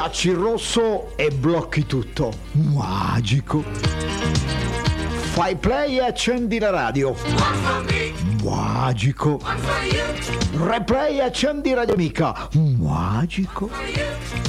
Acci il rosso e blocchi tutto. Magico. Fai play e accendi la radio. Magico. Replay e accendi Radio Amica. Magico.